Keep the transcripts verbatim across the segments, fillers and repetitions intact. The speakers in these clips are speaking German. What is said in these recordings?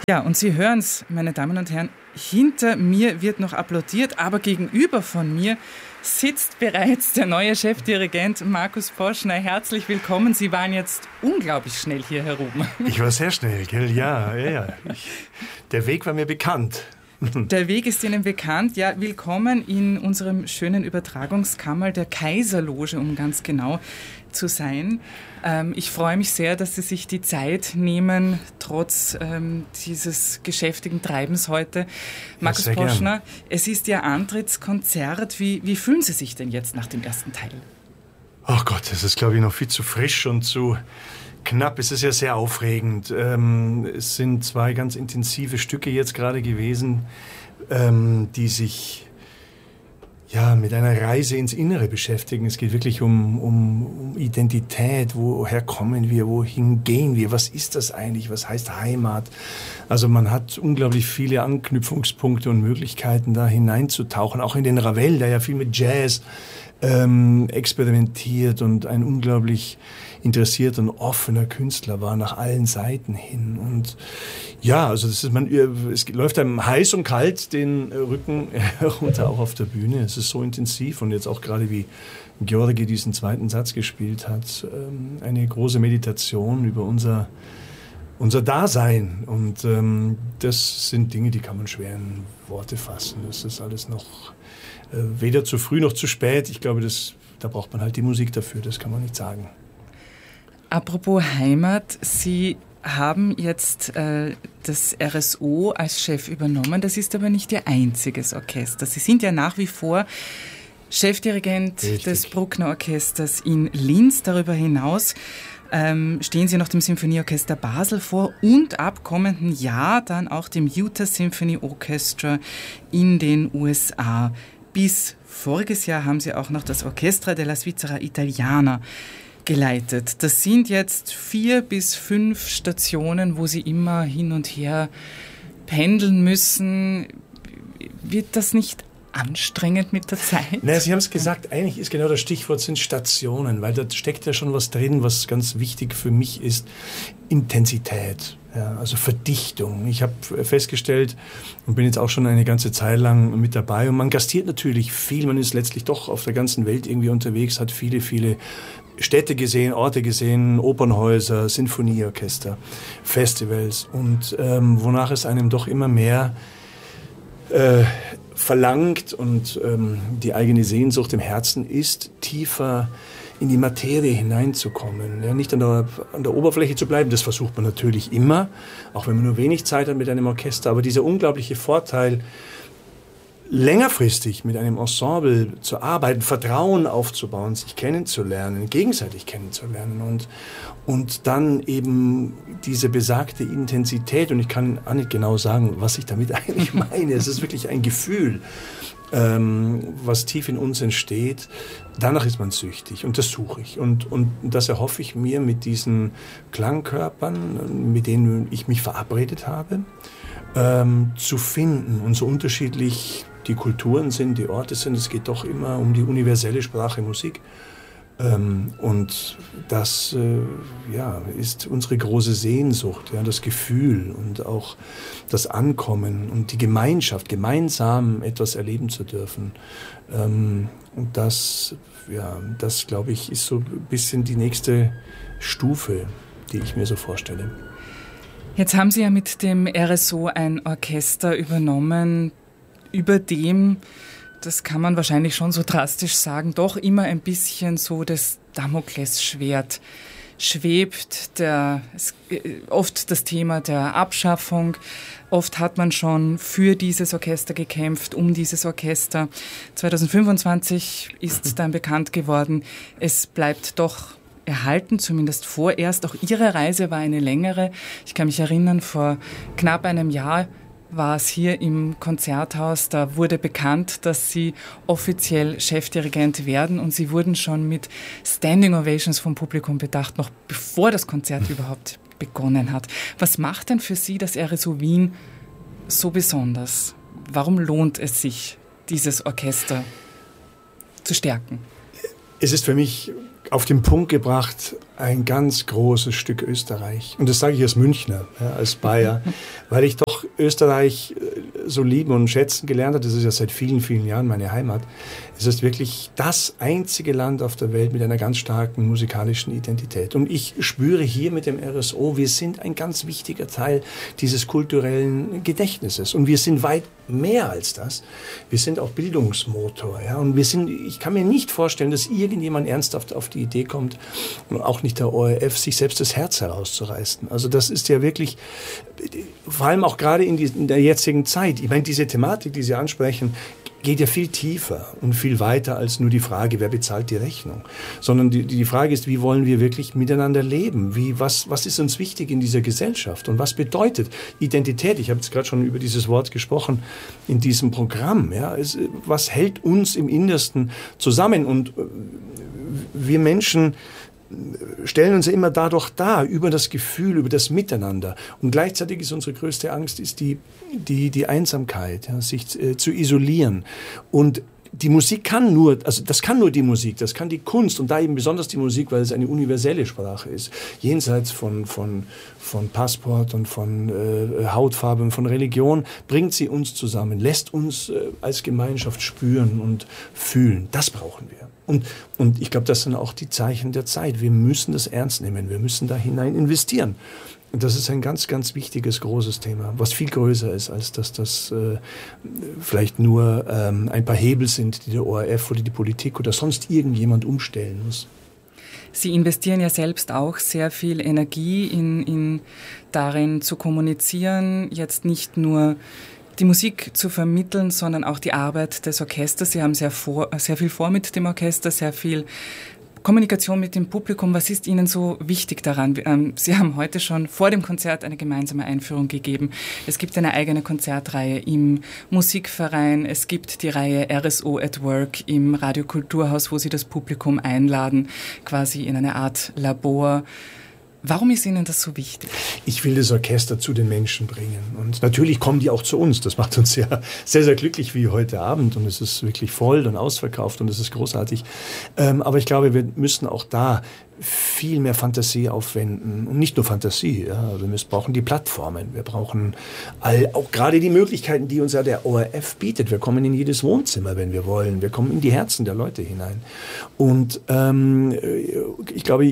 Ja, und Sie hören es, meine Damen und Herren, hinter mir wird noch applaudiert, aber gegenüber von mir sitzt bereits der neue Chefdirigent Markus Poschner. Herzlich willkommen. Sie waren jetzt unglaublich schnell hier herum. Ich war sehr schnell, gell? Ja, ja, ja. Ich, der Weg war mir bekannt. Der Weg ist Ihnen bekannt. Ja, willkommen in unserem schönen Übertragungskammer der Kaiserloge, um ganz genau zu sein. Ähm, ich freue mich sehr, dass Sie sich die Zeit nehmen, trotz ähm, dieses geschäftigen Treibens heute. Markus ja, Poschner, es ist Ihr Antrittskonzert. Wie, wie fühlen Sie sich denn jetzt nach dem ersten Teil? Ach Gott, das ist, glaube ich, noch viel zu frisch und zu knapp. Es ist ja sehr aufregend. Ähm, es sind zwei ganz intensive Stücke jetzt gerade gewesen, ähm, die sich ja, mit einer Reise ins Innere beschäftigen. Es geht wirklich um, um, um Identität. Woher kommen wir? Wohin gehen wir? Was ist das eigentlich? Was heißt Heimat? Also man hat unglaublich viele Anknüpfungspunkte und Möglichkeiten, da hineinzutauchen. Auch in den Ravel, der ja viel mit Jazz ähm, experimentiert und ein unglaublich interessierter und offener Künstler war nach allen Seiten hin. Und ja, also das ist man, es läuft einem heiß und kalt den Rücken runter, auch auf der Bühne. Es ist so intensiv und jetzt auch gerade wie Georgi diesen zweiten Satz gespielt hat, eine große Meditation über unser unser Dasein. Und ähm, das sind Dinge, die kann man schwer in Worte fassen. Das ist alles noch äh, weder zu früh noch zu spät. Ich glaube, das, da braucht man halt die Musik dafür. Das kann man nicht sagen. Apropos Heimat, Sie haben jetzt äh, das R S O als Chef übernommen. Das ist aber nicht Ihr einziges Orchester. Sie sind ja nach wie vor Chefdirigent Richtig. des Bruckner Orchesters in Linz. Darüber hinaus ähm, stehen Sie noch dem Symphonieorchester Basel vor und ab kommenden Jahr dann auch dem Utah Symphony Orchestra in den U S A. Bis voriges Jahr haben Sie auch noch das Orchestra della Svizzera Italiana geleitet. Das sind jetzt vier bis fünf Stationen, wo Sie immer hin und her pendeln müssen. Wird das nicht anstrengend mit der Zeit? Naja, Sie haben es gesagt, eigentlich ist genau das Stichwort sind Stationen, weil da steckt ja schon was drin, was ganz wichtig für mich ist. Intensität, ja, also Verdichtung. Ich habe festgestellt und bin jetzt auch schon eine ganze Zeit lang mit dabei und man gastiert natürlich viel, man ist letztlich doch auf der ganzen Welt irgendwie unterwegs, hat viele, viele Städte gesehen, Orte gesehen, Opernhäuser, Sinfonieorchester, Festivals und ähm, wonach es einem doch immer mehr äh, verlangt und ähm, die eigene Sehnsucht im Herzen ist, tiefer in die Materie hineinzukommen, ja, nicht an der, an der Oberfläche zu bleiben. Das versucht man natürlich immer, auch wenn man nur wenig Zeit hat mit einem Orchester, aber dieser unglaubliche Vorteil, längerfristig mit einem Ensemble zu arbeiten, Vertrauen aufzubauen, sich kennenzulernen, gegenseitig kennenzulernen und, und dann eben diese besagte Intensität, und ich kann auch nicht genau sagen, was ich damit eigentlich meine, es ist wirklich ein Gefühl, ähm, was tief in uns entsteht, danach ist man süchtig und das suche ich und, und das erhoffe ich mir mit diesen Klangkörpern, mit denen ich mich verabredet habe, ähm, zu finden und so unterschiedlich die Kulturen sind, die Orte sind, es geht doch immer um die universelle Sprache Musik. Ähm, und das äh, ja, ist unsere große Sehnsucht, ja, das Gefühl und auch das Ankommen und die Gemeinschaft, gemeinsam etwas erleben zu dürfen. Ähm, und das, ja, das, glaube ich, ist so ein bisschen die nächste Stufe, die ich mir so vorstelle. Jetzt haben Sie ja mit dem R S O ein Orchester übernommen, über dem, das kann man wahrscheinlich schon so drastisch sagen, doch immer ein bisschen so das Damoklesschwert schwebt. Der, es, oft das Thema der Abschaffung. Oft hat man schon für dieses Orchester gekämpft, um dieses Orchester. zwanzig fünfundzwanzig ist dann bekannt geworden, es bleibt doch erhalten, zumindest vorerst. Auch Ihre Reise war eine längere. Ich kann mich erinnern, vor knapp einem Jahr war es hier im Konzerthaus, da wurde bekannt, dass Sie offiziell Chefdirigent werden und Sie wurden schon mit Standing Ovations vom Publikum bedacht, noch bevor das Konzert überhaupt begonnen hat. Was macht denn für Sie das R S O Wien so besonders? Warum lohnt es sich, dieses Orchester zu stärken? Es ist für mich auf den Punkt gebracht, ein ganz großes Stück Österreich. Und das sage ich als Münchner, ja, als Bayer, weil ich doch Österreich so lieben und schätzen gelernt habe. Das ist ja seit vielen, vielen Jahren meine Heimat. Es ist wirklich das einzige Land auf der Welt mit einer ganz starken musikalischen Identität. Und ich spüre hier mit dem R S O, wir sind ein ganz wichtiger Teil dieses kulturellen Gedächtnisses. Und wir sind weit mehr als das. Wir sind auch Bildungsmotor. Ja? Und wir sind, ich kann mir nicht vorstellen, dass irgendjemand ernsthaft auf die Idee kommt, und auch nicht der O R F, sich selbst das Herz herauszureißen. Also das ist ja wirklich, vor allem auch gerade in, die, in der jetzigen Zeit, ich meine, diese Thematik, die Sie ansprechen, geht ja viel tiefer und viel weiter als nur die Frage, wer bezahlt die Rechnung. Sondern die, die Frage ist, wie wollen wir wirklich miteinander leben? Wie, was, was ist uns wichtig in dieser Gesellschaft? Und was bedeutet Identität? Ich habe jetzt gerade schon über dieses Wort gesprochen in diesem Programm. Ja? Es, was hält uns im Innersten zusammen? Und wir Menschen stellen uns ja immer dadurch dar, über das Gefühl, über das Miteinander. Und gleichzeitig ist unsere größte Angst ist die, die, die Einsamkeit, ja, sich äh, zu isolieren. Und die Musik kann nur, also das kann nur die Musik, das kann die Kunst und da eben besonders die Musik, weil es eine universelle Sprache ist. Jenseits von, von, von Passport und von äh, Hautfarbe und von Religion bringt sie uns zusammen, lässt uns äh, als Gemeinschaft spüren und fühlen. Das brauchen wir. Und, und ich glaube, das sind auch die Zeichen der Zeit. Wir müssen das ernst nehmen, wir müssen da hinein investieren. Und das ist ein ganz, ganz wichtiges, großes Thema, was viel größer ist, als dass das äh, vielleicht nur ähm, ein paar Hebel sind, die der O R F oder die Politik oder sonst irgendjemand umstellen muss. Sie investieren ja selbst auch sehr viel Energie in, in darin zu kommunizieren, jetzt nicht nur die Musik zu vermitteln, sondern auch die Arbeit des Orchesters. Sie haben sehr, vor, sehr viel vor mit dem Orchester, sehr viel Kommunikation mit dem Publikum. Was ist Ihnen so wichtig daran? Sie haben heute schon vor dem Konzert eine gemeinsame Einführung gegeben. Es gibt eine eigene Konzertreihe im Musikverein. Es gibt die Reihe R S O at Work im Radio Kulturhaus, wo Sie das Publikum einladen, quasi in eine Art Labor. Warum ist Ihnen das so wichtig? Ich will das Orchester zu den Menschen bringen. Und natürlich kommen die auch zu uns. Das macht uns ja sehr, sehr glücklich wie heute Abend. Und es ist wirklich voll und ausverkauft und es ist großartig. Ähm, aber ich glaube, wir müssen auch da viel mehr Fantasie aufwenden. Und nicht nur Fantasie. Ja. Wir müssen, brauchen die Plattformen. Wir brauchen all, auch gerade die Möglichkeiten, die uns ja der O R F bietet. Wir kommen in jedes Wohnzimmer, wenn wir wollen. Wir kommen in die Herzen der Leute hinein. Und ähm, ich glaube,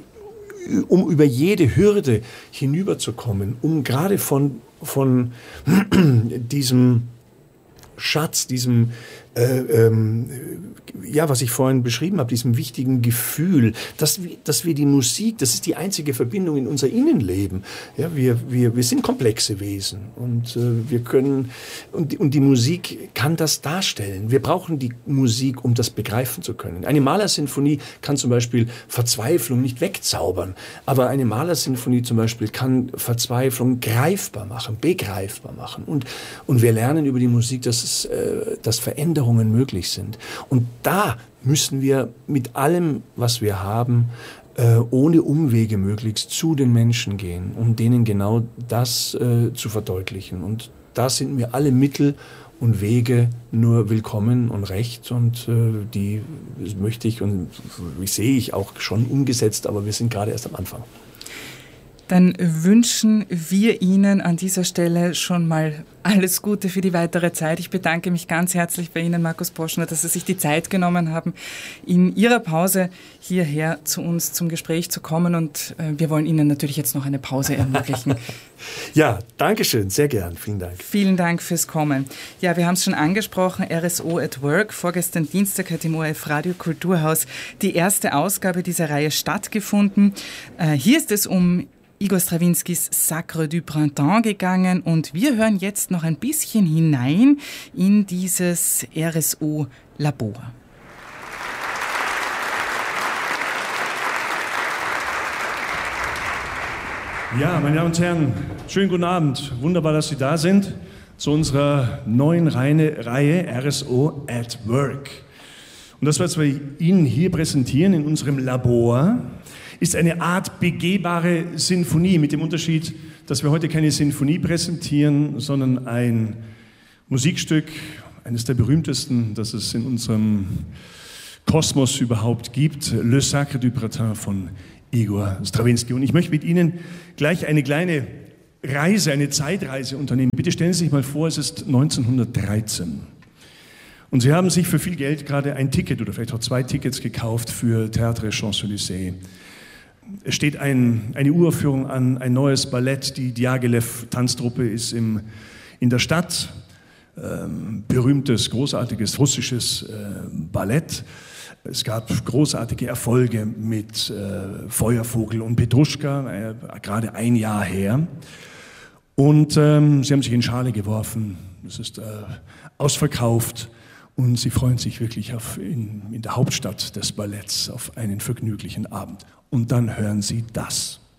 um über jede Hürde hinüberzukommen, um gerade von, von diesem Schatz, diesem, äh, ähm, ja, was ich vorhin beschrieben habe, diesem wichtigen Gefühl, dass wir, dass wir die Musik, das ist die einzige Verbindung in unser Innenleben. Ja, wir, wir, wir sind komplexe Wesen und äh, wir können, und, und die Musik kann das darstellen. Wir brauchen die Musik, um das begreifen zu können. Eine Malersinfonie kann zum Beispiel Verzweiflung nicht wegzaubern, aber eine Malersinfonie zum Beispiel kann Verzweiflung greifbar machen, begreifbar machen. Und, und wir lernen über die Musik, dass es, äh, dass Veränderungen möglich sind. Und da müssen wir mit allem, was wir haben, äh, ohne Umwege möglichst zu den Menschen gehen, um denen genau das äh, zu verdeutlichen. Und da sind mir alle Mittel und Wege nur willkommen und recht. Und äh, die möchte ich und ich sehe ich auch schon umgesetzt, aber wir sind gerade erst am Anfang. Dann wünschen wir Ihnen an dieser Stelle schon mal alles Gute für die weitere Zeit. Ich bedanke mich ganz herzlich bei Ihnen, Markus Poschner, dass Sie sich die Zeit genommen haben, in Ihrer Pause hierher zu uns zum Gespräch zu kommen. Und äh, wir wollen Ihnen natürlich jetzt noch eine Pause ermöglichen. Ja, danke schön, sehr gern, vielen Dank. Vielen Dank fürs Kommen. Ja, wir haben es schon angesprochen, R S O at Work. Vorgestern Dienstag hat im O R F Radio Kulturhaus die erste Ausgabe dieser Reihe stattgefunden. Äh, hier ist es um Igor Strawinskys Sacre du Printemps gegangen und wir hören jetzt noch ein bisschen hinein in dieses R S O-Labor. Ja, meine Damen und Herren, schönen guten Abend. Wunderbar, dass Sie da sind zu unserer neuen Reihe R S O at Work. Und das, was wir Ihnen hier präsentieren in unserem Labor, ist eine Art begehbare Sinfonie, mit dem Unterschied, dass wir heute keine Sinfonie präsentieren, sondern ein Musikstück, eines der berühmtesten, das es in unserem Kosmos überhaupt gibt, Le Sacre du Printemps von Igor Strawinsky. Und ich möchte mit Ihnen gleich eine kleine Reise, eine Zeitreise unternehmen. Bitte stellen Sie sich mal vor, es ist neunzehnhundertdreizehn. Und Sie haben sich für viel Geld gerade ein Ticket oder vielleicht auch zwei Tickets gekauft für Théâtre Champs-Élysées. Es steht ein, eine Uraufführung an, ein neues Ballett. Die Diaghilev-Tanztruppe ist im, in der Stadt. Ähm, berühmtes, großartiges russisches äh, Ballett. Es gab großartige Erfolge mit äh, Feuervogel und Petruschka, äh, gerade ein Jahr her. Und ähm, sie haben sich in Schale geworfen. Es ist äh, ausverkauft und sie freuen sich wirklich auf in, in der Hauptstadt des Balletts auf einen vergnüglichen Abend. Und dann hören sie das.